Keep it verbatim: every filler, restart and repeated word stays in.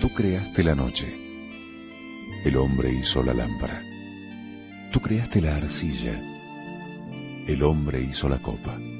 Tú creaste la noche, el hombre hizo la lámpara. Tú creaste la arcilla, el hombre hizo la copa.